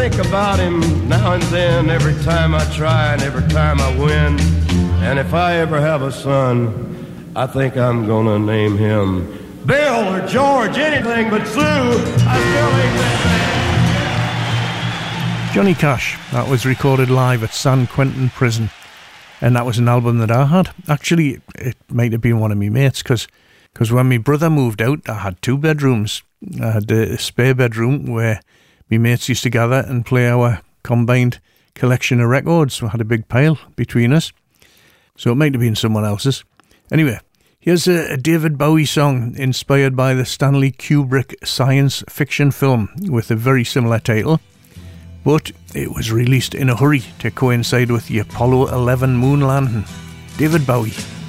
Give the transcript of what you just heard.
Think about him now and then, every time I try and every time I win. And if I ever have a son, I think I'm gonna name him Bill or George, anything but Sue. I still ain't that. Johnny Cash, that was recorded live at San Quentin Prison. And that was an album that I had. Actually, it might have been one of my mates, because when my brother moved out, I had 2 bedrooms. I had a spare bedroom where my mates used to gather and play our combined collection of records. We had a big pile between us. So it might have been someone else's. Anyway, here's a David Bowie song inspired by the Stanley Kubrick science fiction film with a very similar title. But it was released in a hurry to coincide with the Apollo 11 moon landing. David Bowie.